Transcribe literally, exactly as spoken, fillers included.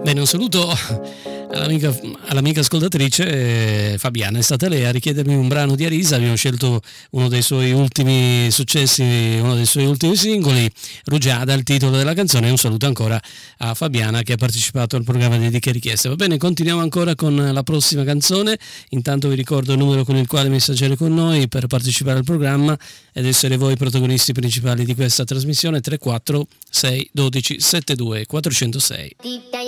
Bene, un saluto all'amica, all'amica ascoltatrice eh, Fabiana. È stata lei a richiedermi un brano di Arisa. Abbiamo scelto uno dei suoi ultimi successi, uno dei suoi ultimi singoli, Rugiada, il titolo della canzone. Un saluto ancora a Fabiana che ha partecipato al programma di Dediche e Richieste. Va bene, continuiamo ancora con la prossima canzone. Intanto vi ricordo il numero con il quale messaggiare con noi per partecipare al programma ed essere voi protagonisti principali di questa trasmissione: tre quattro sei uno due settantadue quattrocentosei.